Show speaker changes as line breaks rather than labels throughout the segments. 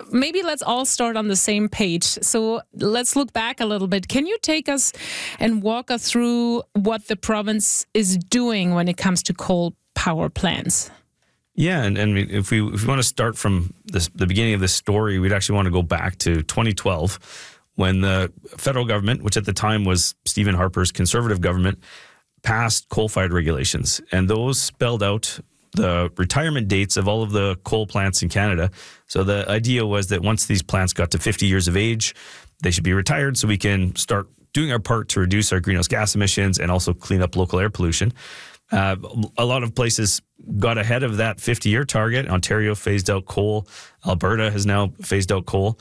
maybe let's all start on the same page. So let's look back a little bit. Can you take us and walk us through what the province is doing when it comes to coal power plants?
Yeah, and if we want to start from the beginning of this story, we'd actually want to go back to 2012 when the federal government, which at the time was Stephen Harper's Conservative government, passed coal-fired regulations. And those spelled out the retirement dates of all of the coal plants in Canada. So the idea was that once these plants got to 50 years of age, they should be retired so we can start doing our part to reduce our greenhouse gas emissions and also clean up local air pollution. A lot of places got ahead of that 50-year target. Ontario phased out coal. Alberta has now phased out coal.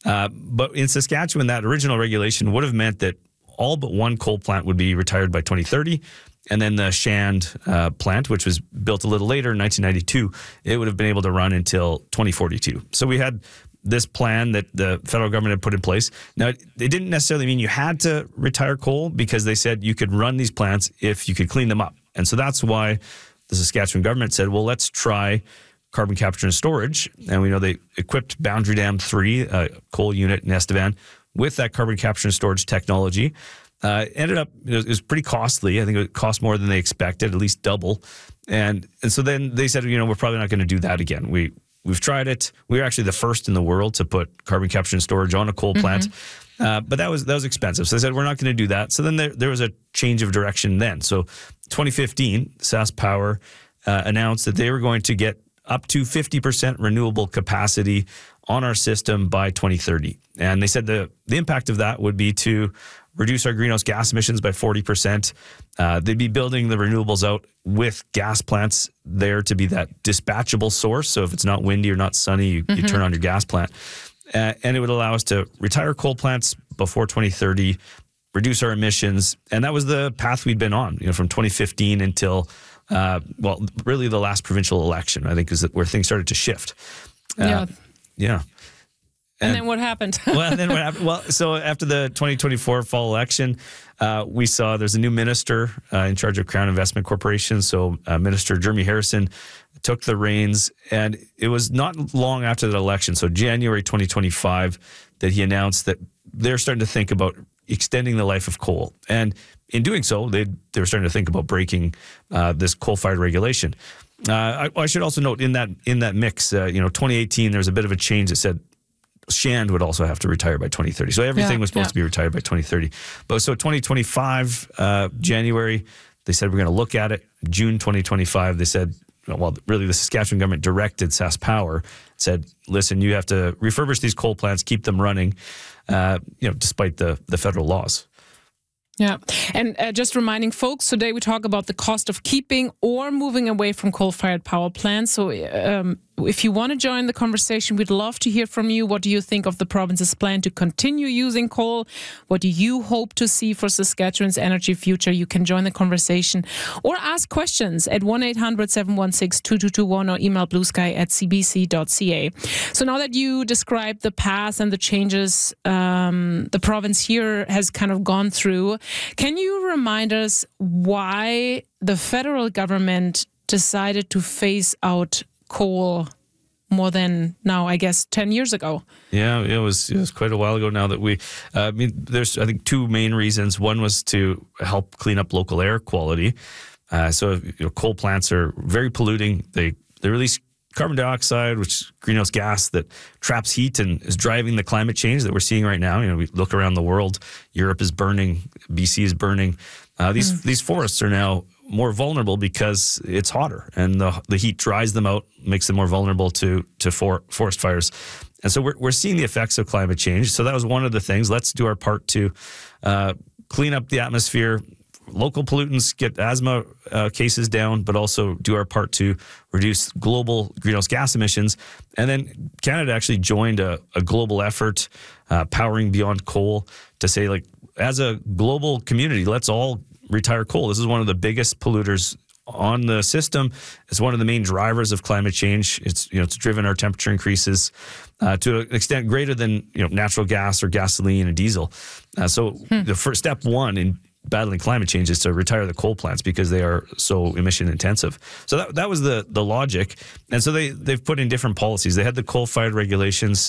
But in Saskatchewan, that original regulation would have meant that all but one coal plant would be retired by 2030. And then the Shand plant, which was built a little later in 1992, it would have been able to run until 2042. So we had this plan that the federal government had put in place. Now, it didn't necessarily mean you had to retire coal because they said you could run these plants if you could clean them up. And so that's why the Saskatchewan government said, well, let's try carbon capture and storage. And we know they equipped Boundary Dam 3, a coal unit in Estevan, with that carbon capture and storage technology. Ended up, it was pretty costly. I think it cost more than they expected, at least double. And so then they said, we're probably not going to do that again. We've tried it. We were actually the first in the world to put carbon capture and storage on a coal plant. But that was expensive. So they said, we're not going to do that. So then there was a change of direction then. So 2015, SaskPower announced that they were going to get up to 50% renewable capacity on our system by 2030. And they said the impact of that would be to reduce our greenhouse gas emissions by 40%. They'd be building the renewables out with gas plants there to be that dispatchable source. So if it's not windy or not sunny, you turn on your gas plant. And it would allow us to retire coal plants before 2030, reduce our emissions. And that was the path we'd been on, from 2015 until, really the last provincial election, I think, is where things started to shift. Yeah.
And then what happened?
Well, so after the 2024 fall election, we saw there's a new minister in charge of Crown Investment Corporation. So Minister Jeremy Harrison took the reins, and it was not long after that election, so January 2025, that he announced that they're starting to think about extending the life of coal. And in doing so, they were starting to think about breaking this coal-fired regulation. I should also note in that mix, 2018, there was a bit of a change that said Shand would also have to retire by 2030. So everything was supposed to be retired by 2030. But so 2025, January, they said we're going to look at it. June 2025, they said, well, really the Saskatchewan government directed SaskPower, said, listen, you have to refurbish these coal plants, keep them running, despite the federal laws.
Yeah. And just reminding folks, today we talk about the cost of keeping or moving away from coal-fired power plants. So if you want to join the conversation, we'd love to hear from you. What do you think of the province's plan to continue using coal? What do you hope to see for Saskatchewan's energy future? You can join the conversation or ask questions at 1-800-716-2221 or email bluesky@cbc.ca. So now that you described the past and the changes the province here has kind of gone through, can you remind us why the federal government decided to phase out coal more than now, I guess, 10 years ago?
Yeah, it was quite a while ago now that there's, I think, two main reasons. One was to help clean up local air quality. Coal plants are very polluting. They release carbon dioxide, which is greenhouse gas that traps heat and is driving the climate change that we're seeing right now. We look around the world, Europe is burning, BC is burning. These forests are now more vulnerable because it's hotter and the heat dries them out, makes them more vulnerable to forest fires. And so we're seeing the effects of climate change. So that was one of the things. Let's do our part to clean up the atmosphere, local pollutants, get asthma cases down, but also do our part to reduce global greenhouse gas emissions. And then Canada actually joined a global effort, Powering Beyond Coal, to say, like, as a global community, let's all retire coal. This is one of the biggest polluters on the system. It's one of the main drivers of climate change. It's driven our temperature increases to an extent greater than natural gas or gasoline and diesel. So the first step one in battling climate change is to retire the coal plants because they are so emission intensive. So that was the logic. And so they've put in different policies. They had the coal-fired regulations